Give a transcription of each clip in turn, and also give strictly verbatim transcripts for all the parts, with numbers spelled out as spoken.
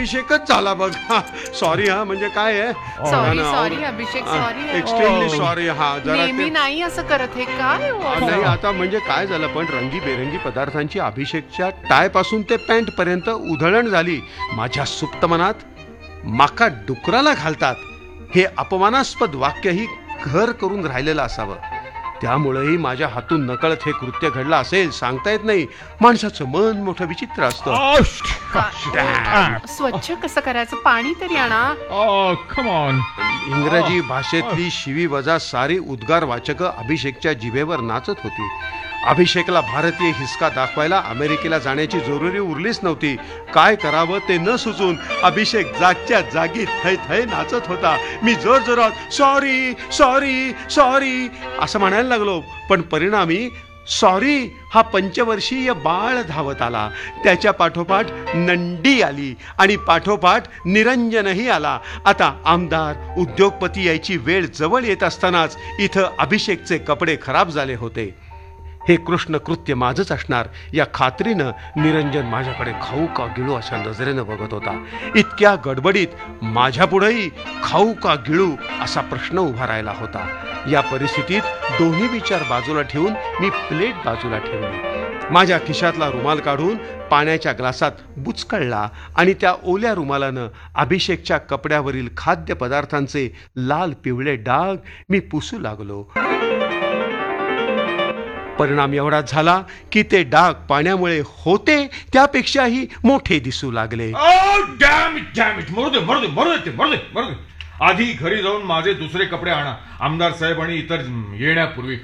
अभिषेकच झाला बघ. सॉरी हा, म्हणजे काय आहे, सॉरी सॉरी अभिषेक, सॉरी. Extremely sorry. हा जरा नेहमी नाही असं करत हे काय. नाही आता म्हणजे काय झालं, पण रंगीबेरंगी पदार्थांची अभिषेकच्या टाय पासून ते पॅन्ट पर्यंत उधळण झाली. माझ्या सुप्त मनात माका डुकराला घालतात हे अपमानास्पद वाक्यही घर करून राहिलेलं असावं. त्यामुळेही माझ्या हातून नकळत हे कृत्य घडलं असेल, सांगता येत नाही. माणसाचं मन मोठं विचित्र असतं. स्वच्छ कसं करायचं, पाणी तरी आणा. इंग्रजी भाषेतली शिवी वजा सारी उद्गार वाचक अभिषेकच्या जिभेवर नाचत होती. अभिषेकला भारतीय हिसका दाखवायला अमेरिकेला जाण्याची जरुरी उरलीच नव्हती. काय करावं ते न सुचून अभिषेक जागच्या जागी थै थै नाचत होता. मी जोर जोरात सॉरी सॉरी सॉरी असं म्हणायला लागलो, पण परिणामी सॉरी हा पंचवर्षीय बाळ धावत आला. त्याच्या पाठोपाठ नंडी आली आणि पाठोपाठ निरंजनही आला. आता आमदार उद्योगपती यायची वेळ जवळ येत असतानाच इथं अभिषेकचे कपडे खराब झाले होते. हे कृष्ण कृत्य माझंच असणार या खात्रीनं निरंजन माझ्याकडे खाऊ का गिळू अशा नजरेनं बघत होता. इतक्या गडबडीत माझ्या पुढेही खाऊ का गिळू असा प्रश्न उभा राहिला होता. या परिस्थितीत दोन्ही विचार बाजूला ठेवून मी प्लेट बाजूला ठेवली. माझ्या खिशातला रुमाल काढून पाण्याच्या ग्लासात बुचकळला आणि त्या ओल्या रुमालानं अभिषेकच्या कपड्यावरील खाद्य पदार्थांचे लाल पिवळे डाग मी पुसू लागलो. परिणाम एवढाच झाला की ते डाग पाण्यामुळे होते त्यापेक्षाही मोठे दिसू लागले. आधी घरी जाऊन माझे दुसरे कपडे आणा, आमदार साहेब आणि इतर येण्यापूर्वी.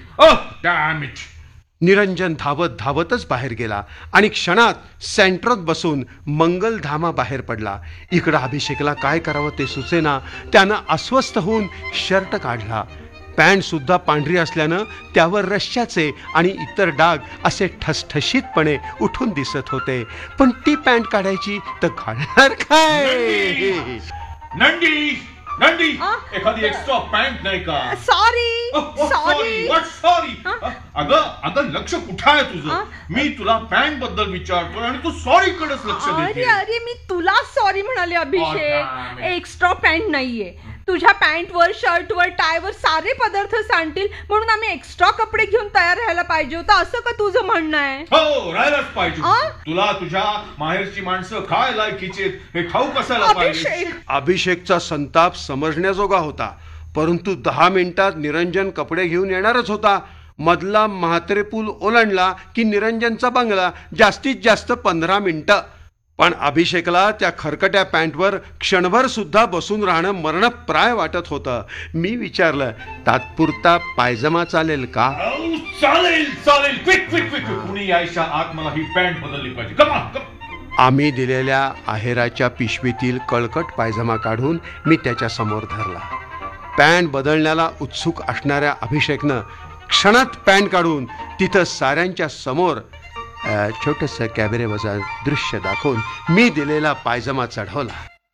निरंजन धावत धावतच बाहेर गेला आणि क्षणात सेंटरात बसून मंगलधामा बाहेर पडला. इकडं अभिषेकला काय करावं ते सुचेना. त्यानं अस्वस्थ होऊन शर्ट काढला. पॅन्ट सुद्धा पांढरी असल्यानं त्यावर रश्श्याचे आणि इतर डाग असे ठसठशीतपणे उठून दिसत होते. पण ती पॅन्ट काढायची तर घालणार काय? नंदी नंदी एखादी एक्स्ट्रा पॅन्ट नाही का? Sorry sorry sorry. अगं अगं लक्ष कुठं आहे तुझं? मी तुला पॅन्ट बद्दल विचारतोय आणि तू सॉरी कडेच लक्ष देते. अरे अरे मी तुला सॉरी म्हणाले अभिषेक. एक्स्ट्रा पॅन्ट नाहीये. तुझ्या पॅन्टवर शर्टवर टायवर सारे पदार्थ सांडतील म्हणून आम्ही एक्स्ट्रा कपडे घेऊन तयार राहायला पाहिजे होतं असं का तुझं म्हणणं आहे? हो राहायलाच पाहिजे. तुला तुझ्या माहेरची माणसं काय लायकीचे हे ठाऊक असायला पाहिजे. अभिषेकचा संताप समजण्याजोगा होता, परंतु दहा मिनिटात निरंजन कपडे घेऊन येणारच होता. मधला म्हात्रे पूल ओलांडला की निरंजनचा बंगला. जास्तीत जास्त पंधरा मिनिटं. पण अभिषेकला त्या खरकट्या पॅन्टवर क्षणभर सुद्धा बसून राहणं मरणप्राय वाटत होतं. मी विचारलं, तात्पुरता पायजमा चालेल का? चालेल चालेल. Quick quick quick. कुणी यायच्या आत मला ही पॅन्ट बदलली पाहिजे. Come on come. आम्ही दिलेल्या आहेराच्या पिशवीतील कळकट पायजमा काढून मी त्याच्या समोर धरला. पॅन्ट बदलण्याला उत्सुक असणाऱ्या अभिषेकनं क्षणात पॅन्ट काढून तिथं साऱ्यांच्या समोर छोटंसं कॅबरे वजा दृश्य दाखवून मी दिलेला पायजमा चढवला.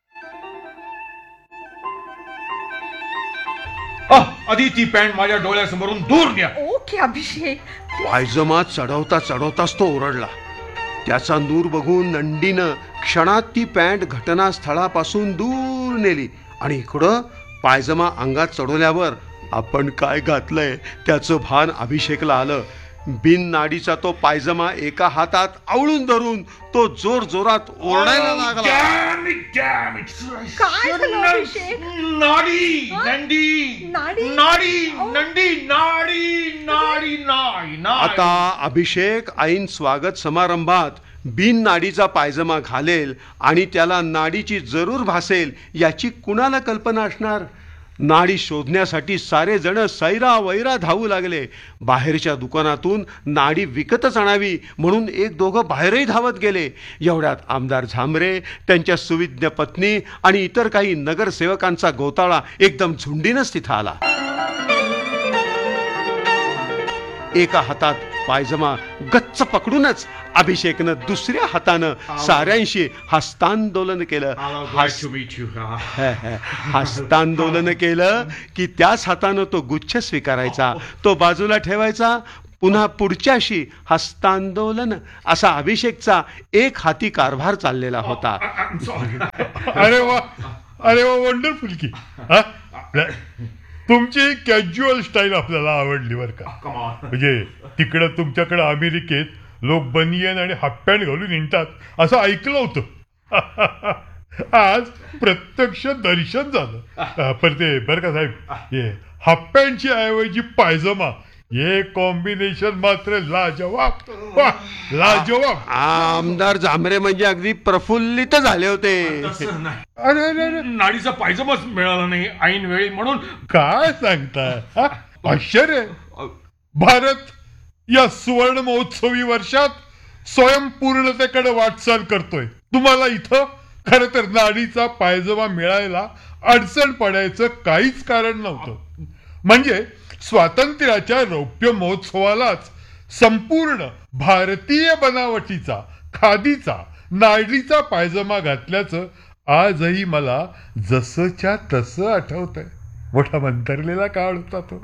आधी ती पॅन्ट माझ्या डोळ्यासमोरून दूर न्या. ओके अभिषेक. पायजमा चढवता चढवताच तो ओरडला. त्याचा नूर बघून नंदीनं क्षणात ती पॅन्ट घटनास्थळापासून दूर नेली आणि इकडं पायजमा अंगात चढवल्यावर आपण काय घातलंय त्याचं भान अभिषेकला आलं. बिन नाडीचा तो पायजमा एका हातात आवळून धरून तो जोर जोरात ओरडायला लागला. काय झालं अभिषेक? नाडी नंदी नाडी नाडी नंदी नाडी नाडी नाडी. आता अभिषेक ऐन स्वागत समारंभात बिन नाडीचा पायजमा घालेल आणि त्याला नाडीची जरूर भासेल याची कुणाला कल्पना असणार? नाडी शोधण्यासाठी सारे जण सैरा वैरा धावू लागले. बाहेरच्या दुकानातून नाडी विकतच आणावी म्हणून एक दोघं बाहेरही धावत गेले. एवढ्यात आमदार झांबरे, त्यांच्या सुविज्ञ पत्नी आणि इतर काही नगरसेवकांचा गोताळा एकदम झुंडीनच तिथं आला. एका हातात पायजमा गच्च पकडूनच अभिषेकनं दुसऱ्या हातानं साऱ्यांशी हस्तांदोलन केलं. हस्तांदोलन केलं की त्याच हातानं तो गुच्छ स्वीकारायचा, तो बाजूला ठेवायचा, पुन्हा पुढच्याशी हस्तांदोलन असा अभिषेकचा एक हाती कारभार चाललेला होता. अरे वा अरे वा वंडरफुल की हा? तुमची कॅज्युअल स्टाईल आपल्याला आवडली बर का. म्हणजे तिकडं तुमच्याकडे अमेरिकेत लोक बनियन आणि हाफ पॅन्ट घालून हिंडतात असं ऐकलं होतं. आज प्रत्यक्ष दर्शन झालं. पर ते बरं का साहेब, हे हाफ पॅन्टची ऐवजी पायजमा हे कॉम्बिनेशन मात्र लाजवाब. वा, लाजवाब. आमदार झांबरे म्हणजे अगदी प्रफुल्लित झाले होते. अरे अरे अरे नाडीचा पायजमाच मिळाला नाही ऐन वेळी म्हणून. काय सांगताय हा? आश्चर्य. भारत या सुवर्ण महोत्सवी वर्षात स्वयंपूर्णतेकडे वाटचाल करतोय. तुम्हाला इथं खरं तर नाडीचा पायजमा मिळायला अडचण पडायचं काहीच कारण नव्हतं. म्हणजे स्वातंत्र्याच्या रौप्य महोत्सवालाच संपूर्ण भारतीय बनावटीचा खादीचा नाडीचा पायजमा घातल्याचं आजही मला जसंच्या तसं आठवतंय. मोठा मंतरलेला काळ होता तो.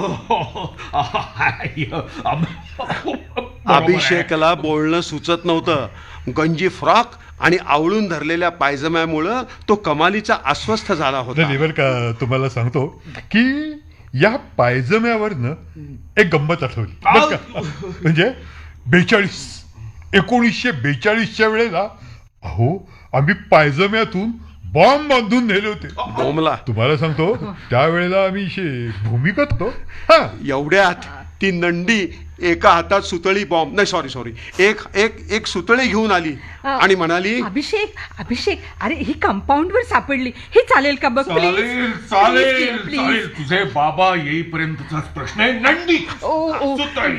अभिषेकला बोलणं सुचत नव्हतं. गंजी फ्रॉक आणि आवळून धरलेल्या पायजम्यामुळं तो कमालीचा अस्वस्थ झाला होता. बरं का तुम्हाला सांगतो की या पायजम्यावरनं एक गंमत आठवली बरं का. म्हणजे बेचाळीस एकोणीसशे बेचाळीसच्या वेळेला अहो आम्ही पायजम्यातून बॉम्ब बांधून नेले होते. बोमला तुम्हाला सांगतो त्यावेळेला आम्ही भूमिगत होतो. हा एवढ्यात ती नंडी एका हातात सुतळी बॉम्ब नाही सॉरी सॉरी एक एक एक सुतळी घेऊन आली आणि म्हणाली, अभिषेक अभिषेक अरे ही कंपाऊंड वर सापडली, हे चालेल का बघ चालेल प्लीज चालेल प्लीज चालेल. तुझे बाबा येईपर्यंतचाच प्रश्न आहे. नंदी ओ ओ सुतळी.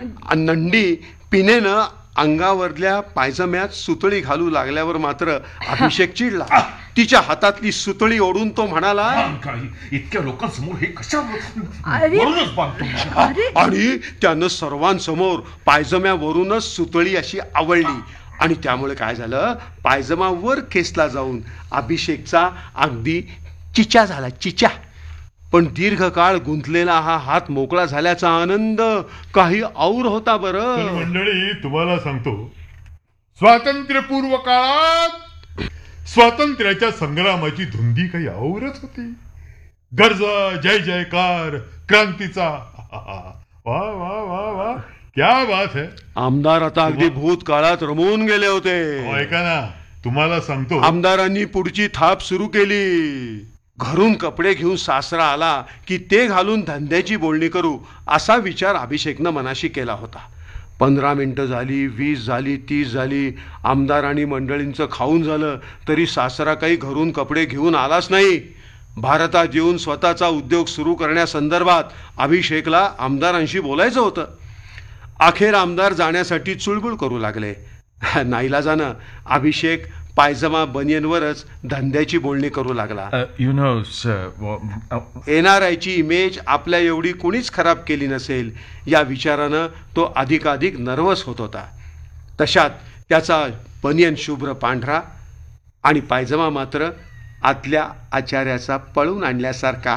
नंडी पिनेनं अंगावरल्या पायजम्यात सुतळी घालू लागल्यावर मात्र अभिषेक चिडला. तिच्या हातातली सुतळी ओढून तो म्हणाला, काही इतक्या लोकांसमोर हे कशा अरे. वरूनच बांधतो. अरे आणि त्यानं सर्वांसमोर पायजम्यावरूनच सुतळी अशी आवळली आणि त्यामुळे काय झालं, पायजमा वर खेचला जाऊन अभिषेकचा अगदी चिचा झाला चिचा. पण दीर्घकाळ गुंतलेला हा हात मोकळा झाल्याचा आनंद काही और होता. तर बरं मंडळी तुम्हाला सांगतो स्वातंत्र्यपूर्व काळात स्वातंत्र्याच्या संग्रामाची धुंदी काही औरच होती. गर्जा जय जयकार क्रांतीचा. वा वा वा वा क्या बात है. आमदार आता अगदी भूतकाळात रमून गेले होते. ऐका ना तुम्हाला सांगतो आमदारांनी पुढची थाप सुरू केली. घरून कपडे घेऊन सासरा आला की ते घालून धंद्याची बोलणी करू असा विचार अभिषेकनं मनाशी केला होता. पंधरा मिनिटं झाली, वीस झाली, तीस झाली. आमदार आणि मंडळींचं खाऊन झालं तरी सासरा काही घरून कपडे घेऊन आलाच नाही. भारतात येऊन स्वतःचा उद्योग सुरू करण्यासंदर्भात अभिषेकला आमदारांशी बोलायचं होतं. अखेर आमदार जाण्यासाठी चुळबुळ करू लागले. नाईलाजानं अभिषेक पायजमा बनियनवरच धंद्याची बोलणी करू लागला. यु नो एनआरआयची इमेज आपल्या एवढी कुणीच खराब केली नसेल या विचारानं तो अधिकाधिक नर्वस होत होता. तशात त्याचा बनियन शुभ्र पांढरा आणि पायजमा मात्र आतल्या आचार्याचा पळून आणल्यासारखा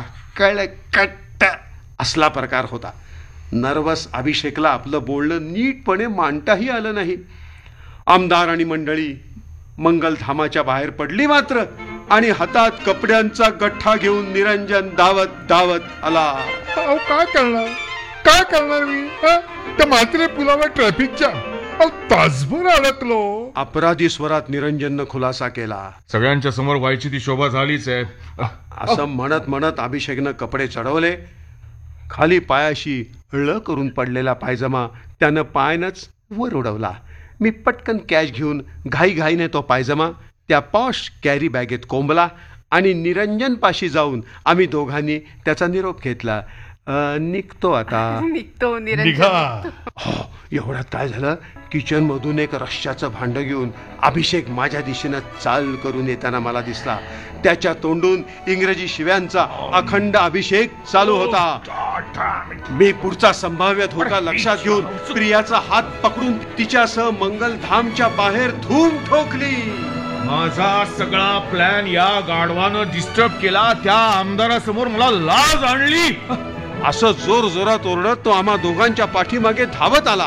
कळकट्ट असला प्रकार होता. नर्वस अभिषेकला आपलं बोलणं नीटपणे मांडताही आलं नाही. आमदार आणि मंडळी मंगलधामाच्या बाहेर पडली मात्र आणि हातात कपड्यांचा गठ्ठा घेऊन निरंजन धावत धावत आला. अहो काय करणार काय करणार मी हा? त्या म्हात्रे पुलावर ट्रॅफिक जाम. अहो तासभर अडकलो. अपराधी स्वरात निरंजननं खुलासा केला. सगळ्यांच्या समोर व्हायची ती शोभा झालीच आहे. असं म्हणत म्हणत अभिषेकनं कपडे चढवले. खाली पायाशी ळ करून पडलेला पायजमा त्यानं पायनच वर उडवला. मी पटकन कॅश घेऊन घाईघाईने तो पायजमा त्या पॉश कॅरी बॅगेत कोंबला आणि निरंजन पाशी जाऊन आम्ही दोघांनी त्याचा निरोप घेतला. निघतो आता. निघतो निरंजन. निघा. हो एवढ्यात काय झालं, किचन मधून एक रश्श्याचं भांड घेऊन अभिषेक माझ्या दिशेनं चाल करून येताना मला दिसला. त्याच्या तोंडून इंग्रजी शिव्यांचा अखंड अभिषेक चालू होता. मी पुढचा संभाव्य धोका लक्षात घेऊन प्रियाचा हात पकडून तिच्यासह मंगलधामच्या बाहेर धूम ठोकली. माझा सगळा प्लॅन या गाढवानं डिस्टर्ब केला. त्या आमदारासमोर मला लाज आणली. असं जोर जोरात ओरडत तो आम्हा दोघांच्या पाठीमागे धावत आला.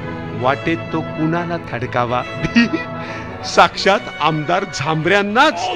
वाटेत तो कुणाला थडकावा? साक्षात आमदार झांबऱ्यांनाच.